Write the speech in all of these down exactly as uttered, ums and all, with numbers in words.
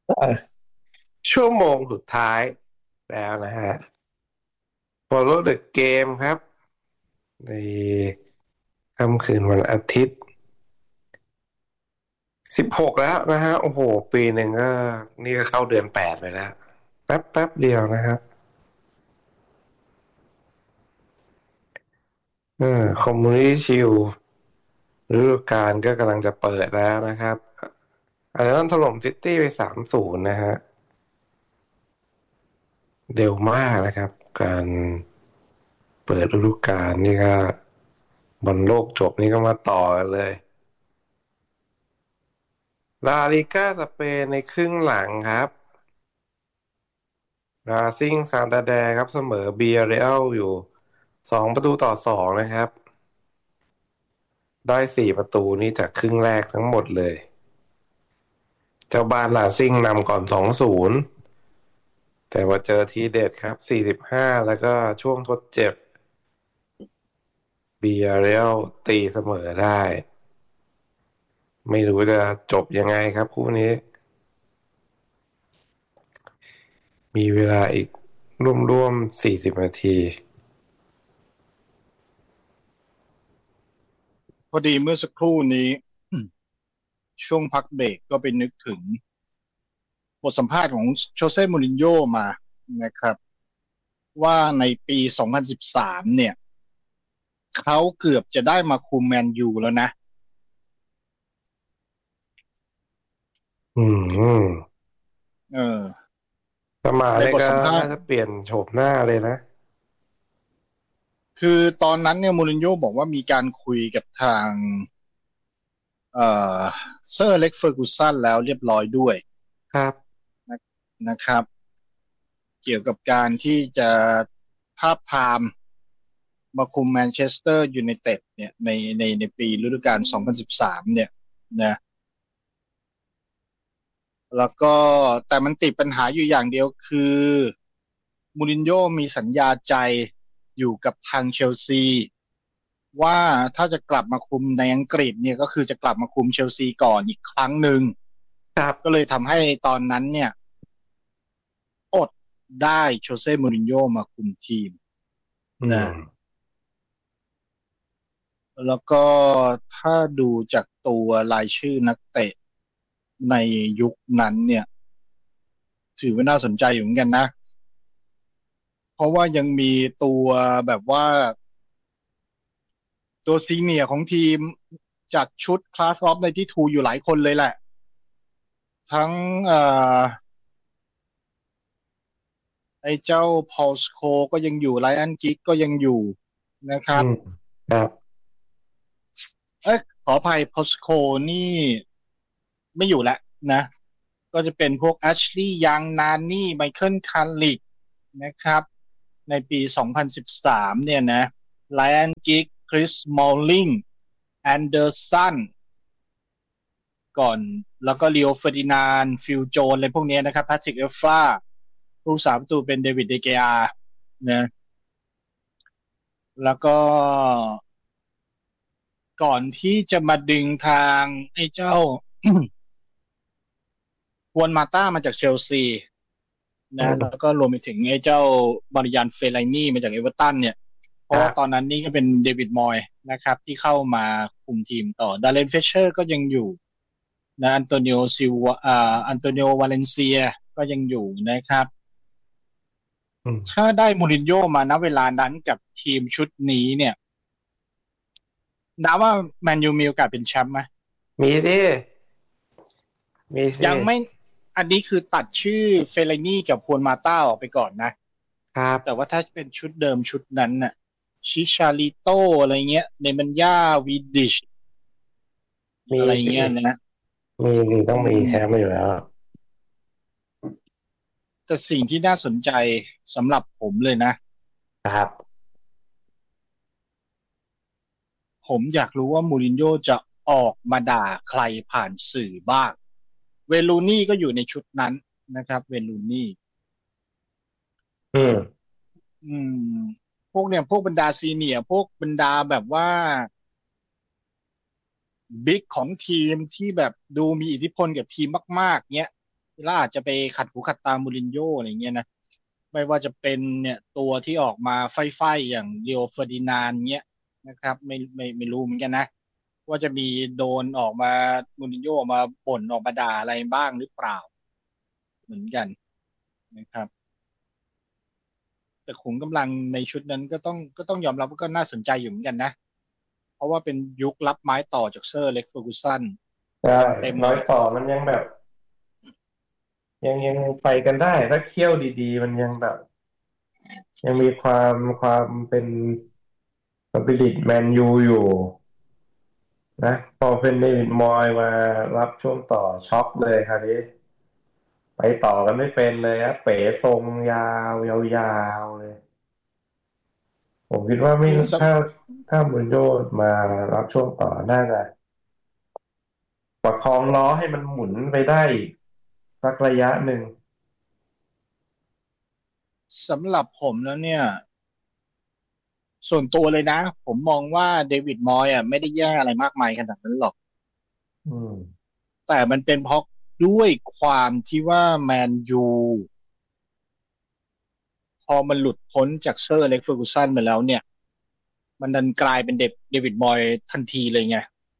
เอ่อชั่วโมงสุดท้ายแล้วนะฮะ Follow the Game ครับในค่ำคืนวันอาทิตย์สิบหกแล้วนะฮะโอ้โหปีหนึ่งก็นี่ก็เข้าเดือนแปดไปแล้วแป๊บแป๊บเดียวนะครับเออคอมมูนิตี้ชิลฤดูกาลก็กำลังจะเปิดแล้วนะครับอาจจะต้องถล่มซิตี้ไปสามศูนย์นะฮะเร็วมากนะครับการเปิดฤดูกาลนี่ก็บอลโลกจบนี่ก็มาต่อกันเลย ลาลิก้าสเปนในครึ่งหลังครับราซิงซานตาแดร์ครับเสมอเบียเรอัลอยู่สองประตูต่อสองนะครับได้สี่ประตูนี้จากครึ่งแรกทั้งหมดเลยเจ้าบ้านลาซิงนำก่อนสองศูนย์แต่ว่าเจอทีเด็ดครับสี่สิบห้าแล้วก็ช่วงทดเจ็บเบียเรอัลตีเสมอได้ไม่รู้จะจบยังไงครับคู่นี้มีเวลาอีกร่วมๆสี่สิบนาทีพอดีเมื่อสักครู่นี้ช่วงพักเบรกก็ไปนึกถึงบทสัมภาษณ์ของโชเซ่มูรินโญ่มานะครับว่าในปี สองพันสิบสาม เนี่ยเขาเกือบจะได้มาคุมแมนยูแล้วนะอืมเออสมาในเนี่ยก็บทสัมภาษณ์น่าจะเปลี่ยนโฉมหน้าเลยนะคือตอนนั้นเนี่ยมูรินโญ่บอกว่ามีการคุยกับทางเอ่อเซอร์เล็กเฟอร์กูสันแล้วเรียบร้อยด้วยครับนะนะครับเกี่ยวกับการที่จะทาบทามมาคุมแมนเชสเตอร์ยูไนเต็ดเนี่ยในในในปีฤดูกาล สองพันสิบสาม เนี่ยนะแล้วก็แต่มันติดปัญหาอยู่อย่างเดียวคือมูรินโญ่มีสัญญาใจอยู่กับทางเชลซีว่าถ้าจะกลับมาคุมในอังกฤษเนี่ยก็คือจะกลับมาคุมเชลซีก่อนอีกครั้งหนึ่งครับก็เลยทำให้ตอนนั้นเนี่ยอดได้โชเซ่มูรินโญ่มาคุมทีมอืนะมแล้วก็ถ้าดูจากตัวรายชื่อนักเตะในยุคนั้นเนี่ยถือว่าน่าสนใจอยู่เหมือนกันนะเพราะว่ายังมีตัวแบบว่าตัวซีเนียร์ของทีมจากชุดคลาสออฟในที่ทูอยู่หลายคนเลยแหละทั้งเอ่อไอ้เจ้าพอลสโคก็ยังอยู่ไลอันกิกก็ยังอยู่นะครับอืมครับเอ้ยขออภัยพอลสโคนี่ไม่อยู่แล้วนะก็จะเป็นพวกแอชลีย์ยังนานนี่ไมเคิลคันลิกนะครับในปีสองพันสิบสามเนี่ยนะไลอันกิกคริสมอลลิงแอนเดอร์สันก่อนแล้วก็ลีโอเฟอร์ดินานด์ฟิลโจนอะไรพวกนี้นะครับแพทริกเอฟฟาผู้สาประตูเป็นเดวิดเดเกียนะแล้วก็ก่อนที่จะมาดึงทางไอ้เจ้าฮวนมาต้ามาจากเชลซีนะแล้วอืมก็รวมไปถึงไอ้เจ้าบริยันเฟลไลนี่มาจากเอเวอร์ตันเนี่ยเพราะว่าตอนครับนั้นนี่ก็เป็นเดวิดมอยนะครับที่เข้ามาคุมทีมต่อดาเลนเฟเชอร์ก็ยังอยู่นะอันโตนิโอซิลวาอ่าอันโตนิโอวาเลนเซียก็ยังอยู่นะครับอืมถ้าได้มูรินโญ่มาณเวลานั้นกับทีมชุดนี้เนี่ยนับว่าแมนยูมีโอกาสเป็นแชมป์ไหมมีดิมีสิยังไม่อันนี้คือตัดชื่อเฟลนี่กับพวนมาต้าออกไปก่อนนะแต่ครับว่าถ้าเป็นชุดเดิมชุดนั้นน่ะชิชาริโตอะไรเงี้ยเนมันยาวีดิชมีอะไรสิเงี้ยนะมีมีต้ออืงมีแชมป์มอยู่แล้วแต่สิ่งที่น่าสนใจสำหรับผมเลยนะนะครับผมอยากรู้ว่ามูรินโญ่จะออกมาด่าใครผ่านสื่อบ้างเวลูนี่ก็อยู่ในชุดนั้นนะครับเวลูนี่อืมอืมพวกเนี่ยพวกบรรดาซีเนียร์พวกบรรดาแบบว่าบิ๊กของทีมที่แบบดูมีอิทธิพลกับทีมมากๆเนี้ยวิลล่าอาจจะไปขัดหูขัดตามูรินโญ่อะไรเงี้ยนะไม่ว่าจะเป็นเนี่ยตัวที่ออกมาไฟๆอย่างเรียวเฟอร์ดินานด์เงี้ยนะครับไม่ไม่ไม่รู้เหมือนกันนะว่าจะมีโดนออกมามูรินโญ่ออกมาบ่นออกมาด่าอะไรบ้างหรือเปล่าเหมือนกันนะครับแต่ขุมกำลังในชุดนั้นก็ต้องก็ต้องยอมรับว่าก็น่าสนใจอยู่เหมือนกันนะเพราะว่าเป็นยุครับไม้ต่อจากเซอร์เล็กเฟอร์กูสันใช่เต็มเต็มเลยร้อยต่อมันยังแบบยังยังไปกันได้ถ้าเคี่ยวดีๆมันยังแบบยังมีความความเป็นสปิริตแมนยูอยู่นะพอเป็นเดวิดมอยมารับช่วงต่อช็อกเลยคราวนี้ไปต่อกันไม่เป็นเลยอะเป๋ทรงยาวยาวๆเลยผมคิดว่าไม่คือสถ้าถ้ามูรินโญ่มารับช่วงต่อน่าจะประคองล้อให้มันหมุนไปได้อีกสักระยะหนึ่งสำหรับผมแล้วเนี่ย ส่วนตัวเลยนะผมมองว่าเดวิดมอยอ่ะไม่ได้แย่อะไรมากมายขนาดนั้นหรอกอืมแต่มันเป็นเพราะด้วยความที่ว่าแมนยูพอมันหลุดพ้นจากเซอร์อเล็กซ์เฟอร์กูสันมาแล้วเนี่ยมันดันกลายเป็นเดเดวิดมอยทันทีเลยไง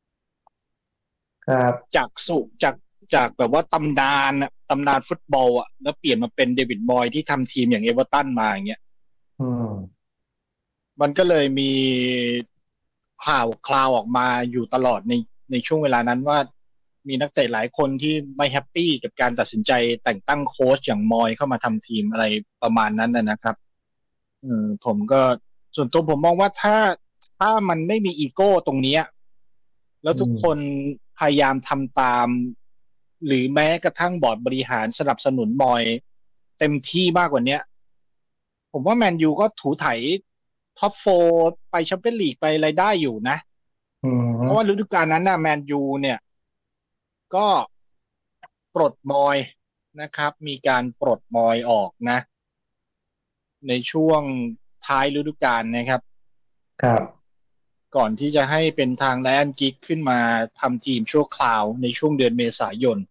ครับจากสุจากจากแบบว่าตำนานอะตำนานฟุตบอลอ่ะแล้วเปลี่ยนมาเป็นเดวิดมอยที่ทำทีมอย่างเอเวอร์ตันมาอย่างเงี้ยอืมมันก็เลยมีข่าวคราวออกมาอยู่ตลอดในในช่วงเวลานั้นว่ามีนักเตะหลายคนที่ไม่แฮปปี้กับการตัดสินใจแต่งตั้งโค้ชอย่างมอยเข้ามาทำทีมอะไรประมาณนั้นนะนะครับอืมผมก็ส่วนตัวผมมองว่าถ้าถ้ามันไม่มีอีโก้ตรงเนี้ยแล้วอืมทุกคนพยายามทำตามหรือแม้กระทั่งบอร์ดบริหารสนับสนุนมอยเต็มที่มากกว่าเนี้ยผมว่าแมนยูก็ถูไถท็อปโฟร์ไปแชมเปี้ยนลีกไปอะไรได้อยู่นะอืเพราะว่าฤมดูกาลนั้นน่ะแมนยูเนี่ยก็ปลดมอยนะครับมีการปลดมอยออกนะในช่วงท้ายฤดูกาลนะครับครับก่อนที่จะให้เป็นทางไลออนกิกขึ้นมาทำทีมชั่วคราวในช่วงเดือนเมษายน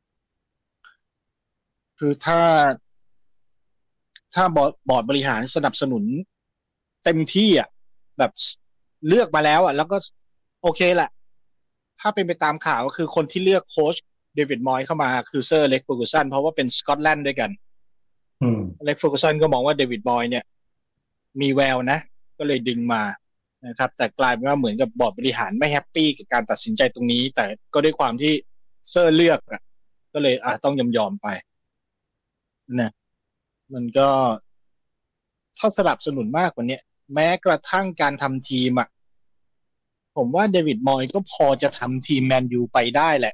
คือถ้าถ้าบอร์ดบอร์ดบริหารสนับสนุนเต็มที่อ่ะแบบเลือกมาแล้วอ่ะแล้วก็โอเคแหละถ้าเป็นไปตามข่าวก็คือคนที่เลือกโค้ชเดวิดมอยเข้ามาคือเซอร์เล็กเฟอร์กูสันเพราะว่าเป็นสกอตแลนด์ด้วยกันอืมเล็กเฟอร์กูสันก็มองว่าเดวิดบอยเนี่ยมีแววนะก็เลยดึงมานะครับแต่กลายเป็นว่าเหมือนกับบอร์ดบริหารไม่แฮปปี้กับการตัดสินใจตรงนี้แต่ก็ด้วยความที่เซอร์เลือกอ่ะก็เลยอ่ะต้องยอมยอมไปนะมันก็ถ้าสนับสนุนมากกว่านี้แม้กระทั่งการทำทีมอ่ะผมว่าเดวิดมอยก็พอจะทำทีมแมนยูไปได้แหละ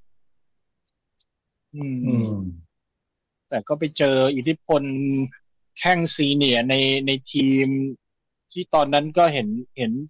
อือืมม แต่ก็ไปเจออิทธิพลแข้งซีเนียร์ในในทีมที่ตอนนั้นก็เห็นเห็น